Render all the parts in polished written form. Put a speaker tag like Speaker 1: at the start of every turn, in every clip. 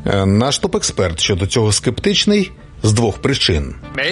Speaker 1: Наш топ-експерт щодо цього скептичний з двох причин.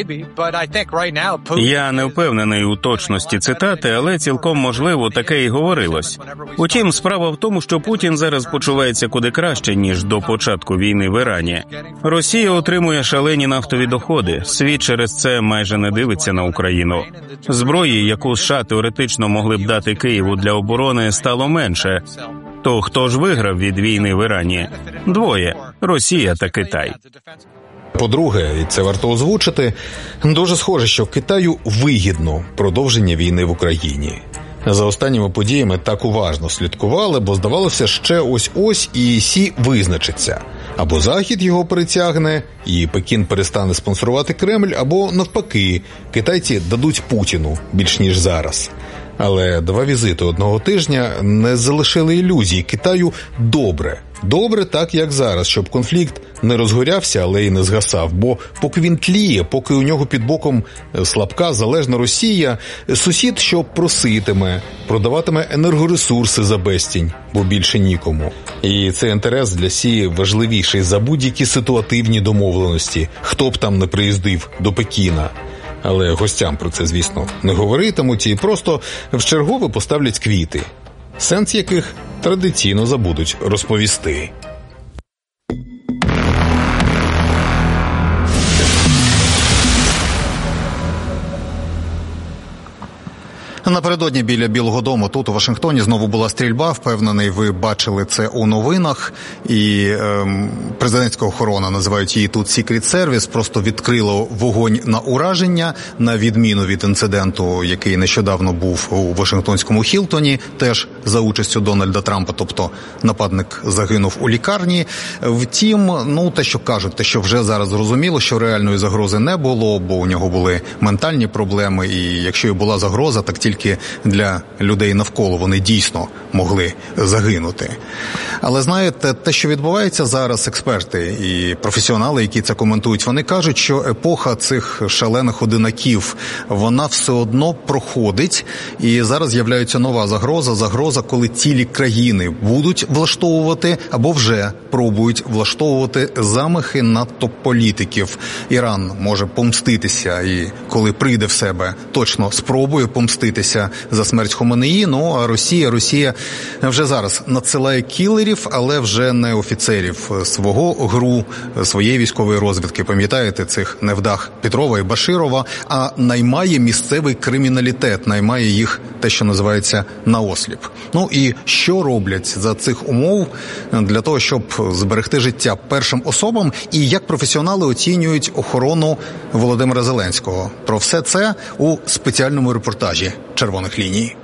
Speaker 2: Я не впевнений у точності цитати, але цілком можливо таке і говорилось. Утім, справа в тому, що Путін зараз почувається куди краще, ніж до початку війни в Ірані. Росія отримує шалені нафтові доходи. Світ через це майже не дивиться на Україну. Зброї, яку США теоретично могли б дати Києву для оборони, стало менше. То хто ж виграв від війни в Ірані? Двоє – Росія та Китай.
Speaker 1: По-друге, і це варто озвучити, дуже схоже, що Китаю вигідно продовження війни в Україні. За останніми подіями так уважно слідкували, бо здавалося, ще ось-ось і Сі визначиться. Або Захід його притягне, і Пекін перестане спонсорувати Кремль, або навпаки, китайці дадуть Путіну більш ніж зараз. Але два візити одного тижня не залишили ілюзій. Китаю добре. Добре так, як зараз, щоб конфлікт не розгорявся, але й не згасав. Бо поки він тліє, поки у нього під боком слабка, залежна Росія, сусід, що проситиме, продаватиме енергоресурси за безцінь, бо більше нікому. І цей інтерес для Сі важливіший за будь-які ситуативні домовленості, хто б там не приїздив до Пекіна. Але гостям про це, звісно, не говоритимуть і просто вчергове поставлять квіти, сенс яких традиційно забудуть розповісти.
Speaker 3: Напередодні біля Білого дому тут у Вашингтоні знову була стрільба. Впевнений, ви бачили це у новинах. І президентська охорона, називають її тут Secret Service, просто відкрило вогонь на ураження, на відміну від інциденту, який нещодавно був у Вашингтонському Хілтоні, теж за участю Дональда Трампа, тобто нападник загинув у лікарні. Втім, те, що кажуть, те, що вже зараз зрозуміло, що реальної загрози не було, бо у нього були ментальні проблеми, і якщо і була загроза, так тільки для людей навколо, вони дійсно могли загинути. Але знаєте, те, що відбувається зараз, експерти і професіонали, які це коментують, вони кажуть, що епоха цих шалених одинаків, вона все одно проходить, і зараз з'являється нова загроза, коли цілі країни будуть влаштовувати або вже пробують влаштовувати замахи на топ-політиків. Іран може помститися і коли прийде в себе, точно спробує помститися за смерть Хоменеї, а Росія вже зараз надсилає кілерів, але вже не офіцерів свого ГРУ, своєї військової розвідки, пам'ятаєте, цих невдах Петрова і Баширова, а наймає місцевий криміналітет, наймає їх те, що називається наосліп. І що роблять за цих умов для того, щоб зберегти життя першим особам, і як професіонали оцінюють охорону Володимира Зеленського. Про все це у спеціальному репортажі «Червоних ліній».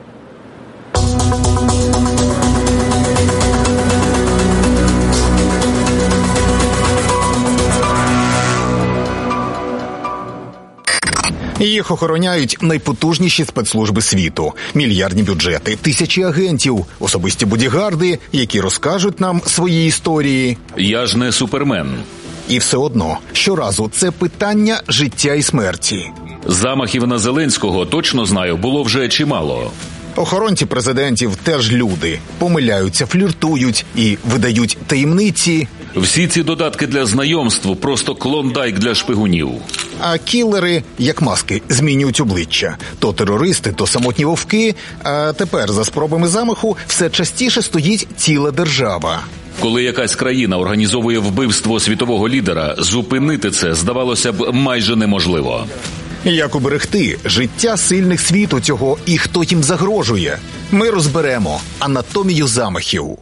Speaker 3: Їх охороняють найпотужніші спецслужби світу, мільярдні бюджети, тисячі агентів, особисті бодігарди, які розкажуть нам свої історії.
Speaker 4: Я ж не Супермен.
Speaker 3: І все одно, щоразу це питання життя і смерті.
Speaker 4: Замахів на Зеленського, точно знаю, було вже чимало.
Speaker 3: Охоронці президентів теж люди. Помиляються, фліртують і видають таємниці.
Speaker 4: Всі ці додатки для знайомств – просто клондайк для шпигунів.
Speaker 3: А кілери, як маски, змінюють обличчя. То терористи, то самотні вовки. А тепер за спробами замаху все частіше стоїть ціла держава.
Speaker 4: Коли якась країна організовує вбивство світового лідера, зупинити це, здавалося б, майже неможливо.
Speaker 3: Як уберегти життя сильних світу цього і хто їм загрожує? Ми розберемо анатомію замахів.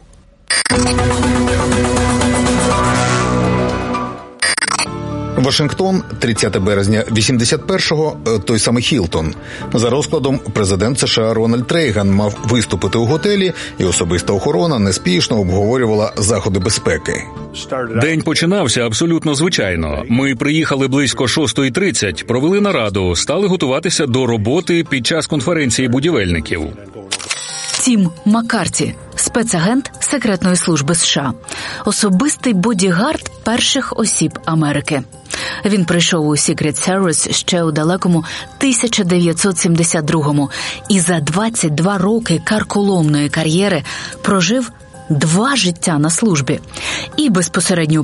Speaker 3: Вашингтон, 30 березня 81-го, той самий Хілтон. За розкладом, президент США Рональд Рейган мав виступити у готелі, і особиста охорона неспішно обговорювала заходи безпеки.
Speaker 2: День починався абсолютно звичайно. Ми приїхали близько 6:30, провели нараду, стали готуватися до роботи під час конференції будівельників.
Speaker 5: Тім Маккарті, спецагент секретної служби США, особистий бодігард перших осіб Америки. Він прийшов у Secret Service ще у далекому 1972-му і за 22 роки карколомної кар'єри прожив 2 життя на службі і безпосередньо